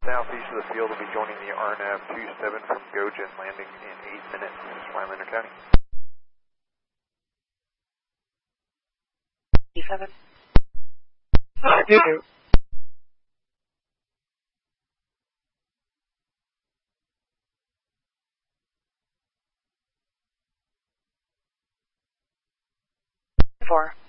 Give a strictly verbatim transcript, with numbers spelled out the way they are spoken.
Southeast of the field will be joining the R N A V two seven from Gojin, landing in eight minutes. Rhinelander County. two seven. I do. Four.